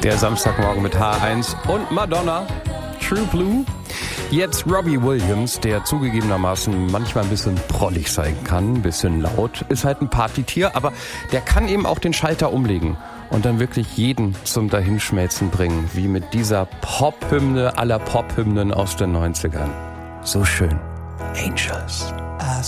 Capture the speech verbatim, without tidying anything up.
Der Samstagmorgen mit H eins und Madonna, True Blue. Jetzt Robbie Williams, der zugegebenermaßen manchmal ein bisschen prollig sein kann, ein bisschen laut, ist halt ein Partytier, aber der kann eben auch den Schalter umlegen und dann wirklich jeden zum Dahinschmelzen bringen, wie mit dieser Pop-Hymne aller Pop-Hymnen aus den neunzigern. So schön. Angels.